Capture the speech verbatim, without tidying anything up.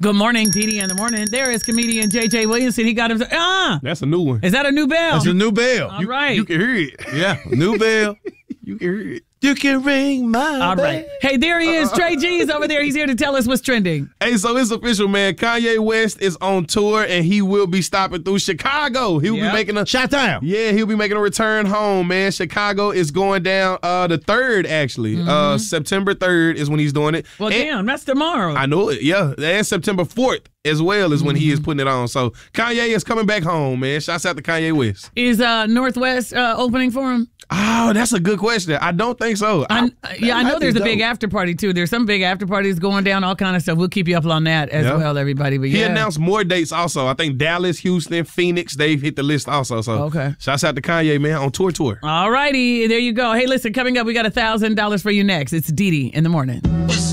Good morning, Dee Dee in the morning. There is comedian J J Williamson. He got him. Ah, That's a new one. is that a new bell? That's a new bell. All you, right. You can hear it. Yeah, new bell. You can hear it. You can ring my All right. Hey, there he is. Trey G is over there. He's here to tell us what's trending. Hey, so it's official, man. Kanye West is on tour, and he will be stopping through Chicago. He'll Yep. be making a Shot down. Yeah, he'll be making a return home, man. Chicago is going down uh, the third, actually. Uh, September third is when he's doing it. Well, And- damn, that's tomorrow. I know it, yeah. And September fourth as well is when he is putting it on. So Kanye is coming back home, man. Shouts out to Kanye West. Is uh, Northwest uh, opening for him? Oh, that's a good question. I don't think so. I, I, yeah, I know might there's be a big dope. after party, too. There's some big after parties going down, all kind of stuff. We'll keep you up on that as Yeah. well, everybody. But He yeah. announced more dates also. I think Dallas, Houston, Phoenix, they've hit the list also. So Okay. shouts out to Kanye, man, on tour tour. All righty. There you go. Hey, listen, coming up, we got one thousand dollars for you next. It's Dee Dee in the morning.